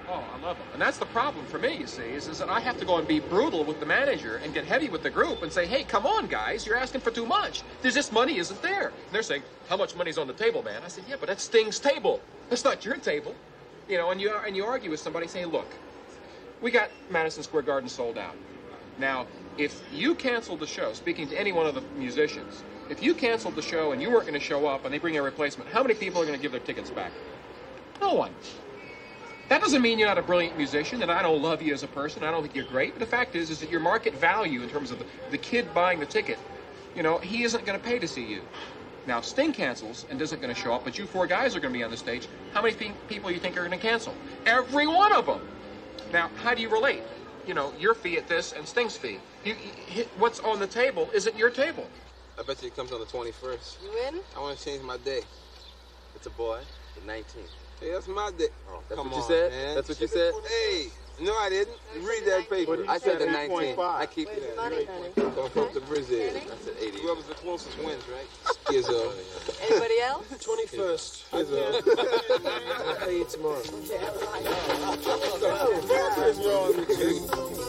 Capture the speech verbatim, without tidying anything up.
Oh, I love them. And that's the problem for me, you see, is, is that I have to go and be brutal with the manager and get heavy with the group and say, hey, come on, guys, you're asking for too much. There's just money isn't there. And they're saying, how much money's on the table, man? I said, yeah, but that's Sting's table. That's not your table. You know, and you, and you argue with somebody saying, look, we got Madison Square Garden sold out. Now, if you canceled the show, speaking to any one of the musicians, if you canceled the show and you weren't going to show up and they bring a replacement, how many people are going to give their tickets back? No one. That doesn't mean you're not a brilliant musician, and I don't love you as a person. I don't think you're great. But the fact is, is that your market value in terms of the, the kid buying the ticket, you know, he isn't going to pay to see you. Now, Sting cancels and isn't going to show up, but you four guys are going to be on the stage. How many pe- people do you think are going to cancel? Every one of them. Now, how do you relate? You know, your fee at this and Sting's fee. You, you, what's on the table isn't your table. I bet you it comes on the twenty-first. You in? I want to change my day. It's a boy, the nineteenth. Hey, that's my day. Oh, that's Come what you on, said? man. That's what you said? Hey, no, I didn't. Read that paper. I said the nineteenth. I keep Where's it. the money, honey? Don't hope the bridge is. I said eighty. Whoever's the closest wins, right? Skizzo. Anybody else? twenty-first. Skizzo. I'll pay you tomorrow. Skizzo.